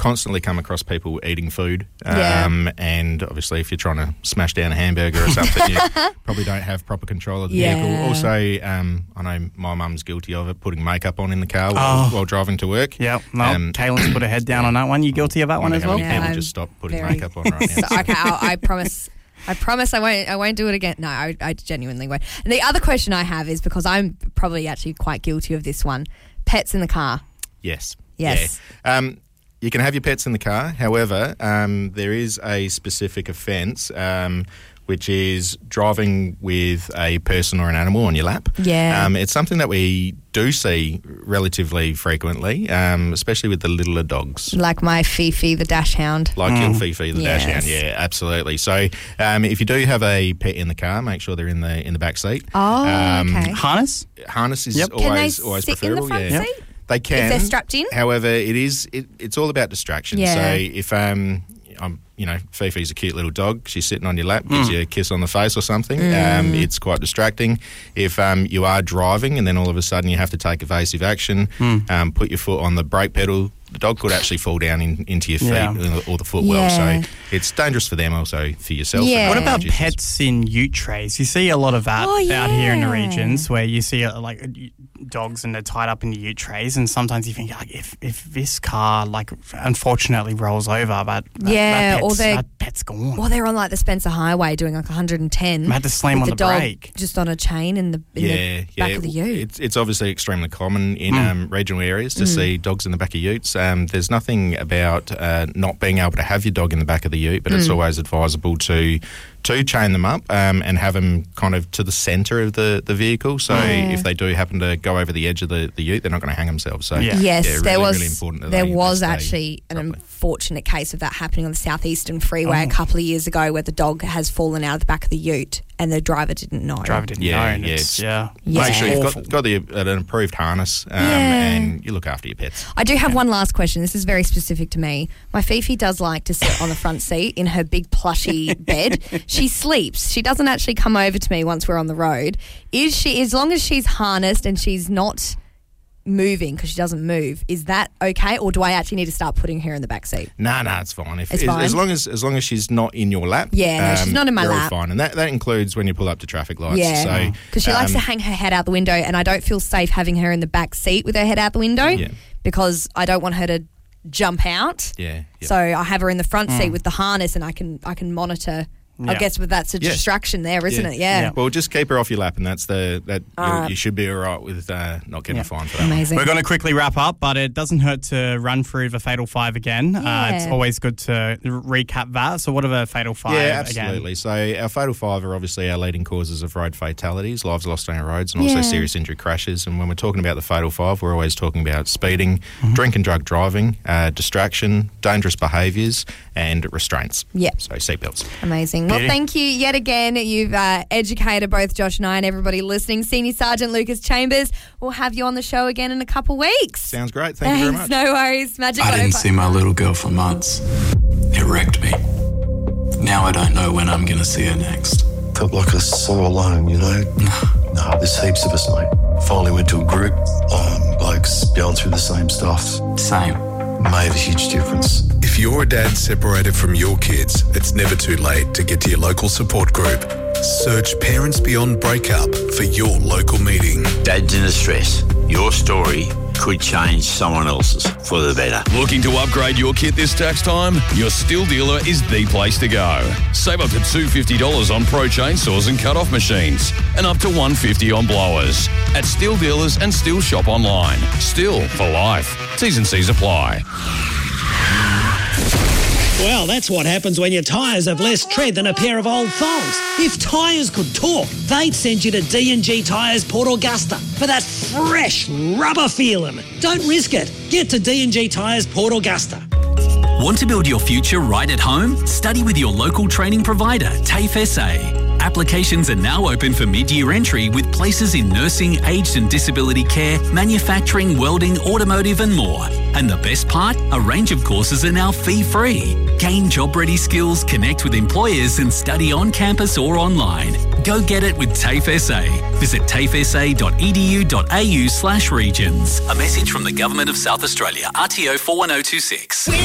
constantly come across people eating food. And obviously if you're trying to smash down a hamburger or something, you probably don't have proper control of the vehicle. Also, I know my mum's guilty of it, putting makeup on in the car while driving to work. Yeah, Kaylin's put her head down on that one. You guilty of that one as well? People just stop putting makeup on right now. So, okay, I promise I won't do it again. No, I genuinely won't. And the other question I have is, because I'm probably actually quite guilty of this one, pets in the car. Yes. Yeah. You can have your pets in the car. However, there is a specific offence, which is driving with a person or an animal on your lap. Yeah. It's something that we do see relatively frequently, especially with the littler dogs. Like my Fifi, the dash hound. Like your Fifi, the dash hound. Yeah, absolutely. So if you do have a pet in the car, make sure they're in the back seat. Oh, okay. Harness? Harness is Can they always sit preferable. in the front seat? They can. If they're strapped in? However, it's all about distraction. Yeah. So if Fifi's a cute little dog, she's sitting on your lap, gives you a kiss on the face or something, it's quite distracting. If you are driving and then all of a sudden you have to take evasive action, put your foot on the brake pedal, the dog could actually fall down into your feet or the footwell. So it's dangerous for them, also for yourself. Yeah. What about pets in ute trays? You see a lot of that out here in the regions, where you see dogs and they're tied up in the ute trays, and sometimes you think, like, if this car unfortunately rolls over, that pet's gone. Or they're on the Spencer Highway doing 110. I had to slam on the brake. Just on a chain in the back of the ute. It's obviously extremely common in regional areas to see dogs in the back of utes. There's nothing about not being able to have your dog in the back of the ute, but it's always advisable to chain them up and have them kind of to the centre of the vehicle. So if they do happen to go over the edge of the ute, they're not going to hang themselves. So really important that there was actually an unfortunate case of that happening on the Southeastern Freeway a couple of years ago, where the dog has fallen out of the back of the ute and the driver didn't know. Make sure you've got an approved harness and you look after your pets. I do have one last question. This is very specific to me. My Fifi does like to sit on the front seat in her big plushy bed. She sleeps. She doesn't actually come over to me once we're on the road. As long as she's harnessed and she's not moving, because she doesn't move, is that okay, or do I actually need to start putting her in the back seat? No, it's fine. It's fine. As long as she's not in your lap. Yeah, she's not in my lap. Fine, and that includes when you pull up to traffic lights. Yeah, because she likes to hang her head out the window, and I don't feel safe having her in the back seat with her head out the window because I don't want her to jump out. Yeah. So I have her in the front seat with the harness, and I can monitor. I guess that's a distraction there, isn't it? Yeah. Well, just keep her off your lap, and you should be all right with not getting a fine for that. Amazing. We're going to quickly wrap up, but it doesn't hurt to run through the Fatal Five again. It's always good to recap that. So what are the Fatal Five again? Yeah, absolutely. So our Fatal Five are obviously our leading causes of road fatalities, lives lost on our roads, and also serious injury crashes. And when we're talking about the Fatal Five, we're always talking about speeding, drink and drug driving, distraction, dangerous behaviours, and restraints. Yeah. So seatbelts. Amazing. Well, thank you yet again. You've educated both Josh and I and everybody listening. Senior Sergeant Lucas Chambers, we'll have you on the show again in a couple of weeks. Sounds great. Thank you very much. No worries. Magic. I didn't see my little girl for months. It wrecked me. Now I don't know when I'm going to see her next. Felt like I was so alone, you know? No, there's heaps of us, mate. Finally went to a group, blokes going through the same stuff. Same. Made a huge difference. If you're a dad separated from your kids, it's never too late to get to your local support group. Search Parents Beyond Breakup for your local meeting. Dads in distress. Your story could change someone else's for the better. Looking to upgrade your kit this tax time? Your Stihl dealer is the place to go. Save up to $250 on pro chainsaws and cut-off machines, and up to $150 on blowers. At Stihl dealers and Stihl shop online. Stihl for life. T's and C's apply. Well, that's what happens when your tyres have less tread than a pair of old thongs. If tyres could talk, they'd send you to D&G Tyres Port Augusta for that fresh rubber feeling. Don't risk it. Get to D&G Tyres Port Augusta. Want to build your future right at home? Study with your local training provider, TAFE SA. Applications are now open for mid-year entry with places in nursing, aged and disability care, manufacturing, welding, automotive and more. And the best part? A range of courses are now fee-free. Gain job-ready skills, connect with employers and study on campus or online. Go get it with TAFE SA. Visit tafesa.edu.au/regions. A message from the Government of South Australia, RTO 41026.